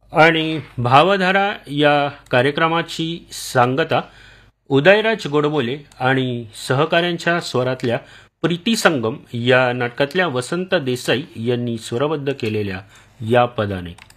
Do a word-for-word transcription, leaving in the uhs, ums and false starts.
आणि भावधारा या कार्यक्रमाची सांगता उदयराज गोडबोले आणि सहकाऱ्यांच्या स्वरातल्या प्रीती संगम या नाटकातल्या वसंत देसाई यांनी स्वरबद्ध केलेल्या या पदाने.